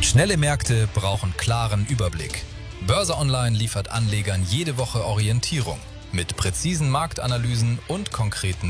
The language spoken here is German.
Schnelle Märkte brauchen klaren Überblick. Börse Online liefert Anlegern jede Woche Orientierung mit präzisen Marktanalysen und konkreten